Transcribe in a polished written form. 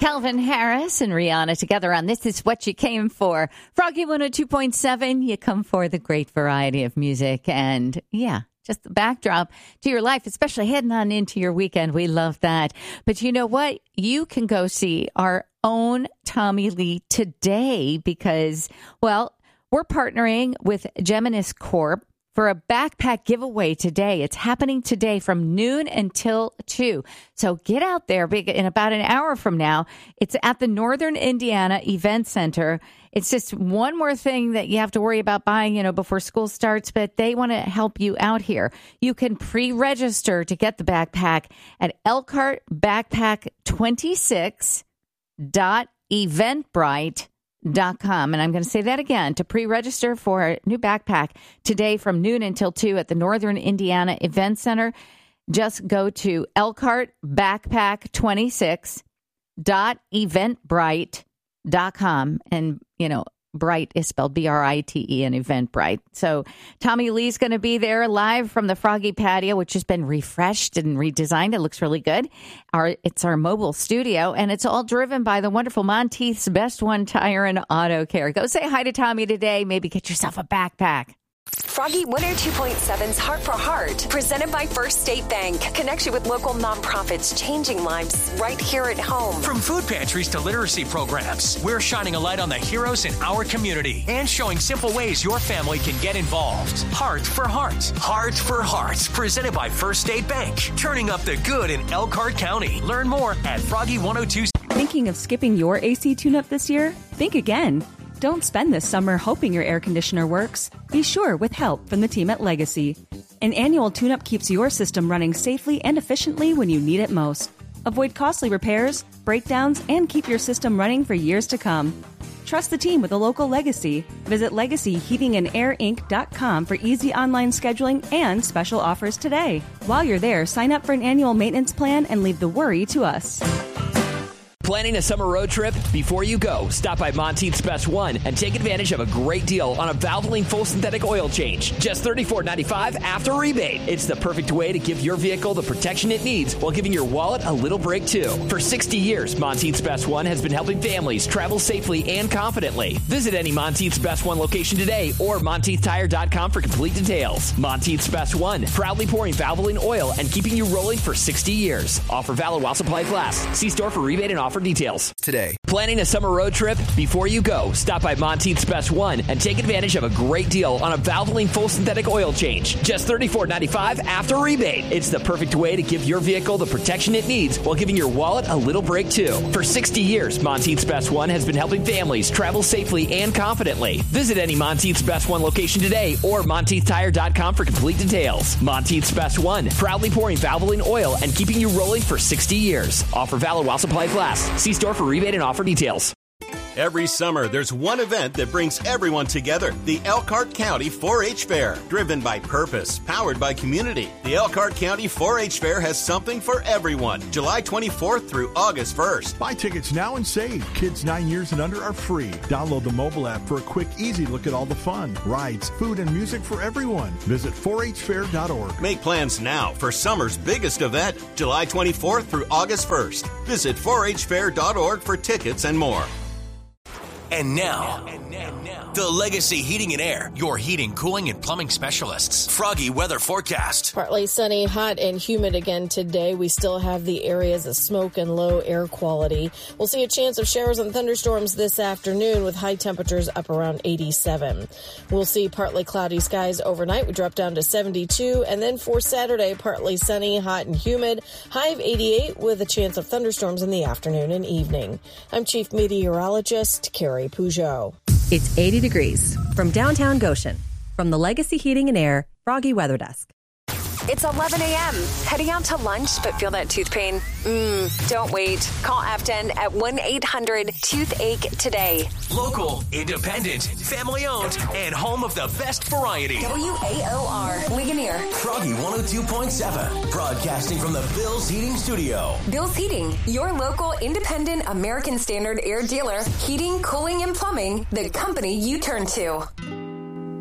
Calvin Harris and Rihanna together on This Is What You Came For. Froggy 102.7, you come for the great variety of music and, just the backdrop to your life, especially heading on into your weekend. We love that. But you know what? You can go see our own Tommy Lee today because, well, we're partnering with Geminis Corp for a backpack giveaway today. It's happening today from noon until 2. So get out there in about an hour from now. It's at the Northern Indiana Event Center. It's just one more thing that you have to worry about buying, before school starts, but they want to help you out here. You can pre-register to get the backpack at elkhart-backpack26.eventbrite.com. And I'm going to say that again, to pre-register for a new backpack today from noon until 2 at the Northern Indiana Event Center. Just go to elkhart-backpack26.eventbrite.com. And, Bright is spelled B-R-I-T-E and Eventbrite. So Tommy Lee's going to be there live from the Froggy Patio, which has been refreshed and redesigned. It looks really good. It's our mobile studio, and it's all driven by the wonderful Monteith's Best One Tire and Auto Care. Go say hi to Tommy today. Maybe get yourself a backpack. Froggy 102.7's Heart for Heart, presented by First State Bank. Connection with local nonprofits, changing lives right here at home. From food pantries to literacy programs, we're shining a light on the heroes in our community and showing simple ways your family can get involved. Heart for Heart. Heart for Heart, presented by First State Bank. Turning up the good in Elkhart County. Learn more at Froggy 102. Thinking of skipping your AC tune-up this year? Think again. Don't spend this summer hoping your air conditioner works. Be sure with help from the team at Legacy. An annual tune-up keeps your system running safely and efficiently when you need it most. Avoid costly repairs, breakdowns, and keep your system running for years to come. Trust the team with a local Legacy. Visit LegacyHeatingandAirInc.com for easy online scheduling and special offers today. While you're there, sign up for an annual maintenance plan and leave the worry to us. Planning a summer road trip? Before you go, stop by Monteith's Best One and take advantage of a great deal on a Valvoline full synthetic oil change. Just $34.95 after rebate. It's the perfect way to give your vehicle the protection it needs while giving your wallet a little break too. For 60 years, Monteith's Best One has been helping families travel safely and confidently. Visit any Monteith's Best One location today or MonteithTire.com for complete details. Monteith's Best One, proudly pouring Valvoline oil and keeping you rolling for 60 years. Offer valid while supplies last. See store for rebate and offer details today. Planning a summer road trip? Before you go, stop by Monteith's Best One and take advantage of a great deal on a Valvoline full synthetic oil change. Just $34.95 after rebate. It's the perfect way to give your vehicle the protection it needs while giving your wallet a little break too. For 60 years, Monteith's Best One has been helping families travel safely and confidently. Visit any Monteith's Best One location today or MonteithTire.com for complete details. Monteith's Best One, proudly pouring Valvoline oil and keeping you rolling for 60 years. Offer valid while supplies last. See store for rebate and offer details. Every summer, there's one event that brings everyone together. The Elkhart County 4-H Fair. Driven by purpose, powered by community. The Elkhart County 4-H Fair has something for everyone. July 24th through August 1st. Buy tickets now and save. Kids 9 years and under are free. Download the mobile app for a quick, easy look at all the fun, rides, food, and music for everyone. Visit 4hfair.org. Make plans now for summer's biggest event, July 24th through August 1st. Visit 4hfair.org for tickets and more. And now, the Legacy Heating and Air, your heating, cooling, and plumbing specialists. Froggy weather forecast. Partly sunny, hot, and humid again today. We still have the areas of smoke and low air quality. We'll see a chance of showers and thunderstorms this afternoon with high temperatures up around 87. We'll see partly cloudy skies overnight. We drop down to 72. And then for Saturday, partly sunny, hot, and humid. High of 88 with a chance of thunderstorms in the afternoon and evening. I'm Chief Meteorologist Carrie Peugeot. It's 80 degrees from downtown Goshen. From the Legacy Heating and Air Froggy Weather Desk. It's 11 a.m. Heading out to lunch, but feel that tooth pain? Don't wait. Call Afton at 1-800-TOOTHACHE today. Local, independent, family-owned, and home of the best variety. WAOR, Ligonier. Froggy 102.7, broadcasting from the Bill's Heating Studio. Bill's Heating, your local independent American Standard air dealer. Heating, cooling, and plumbing, the company you turn to.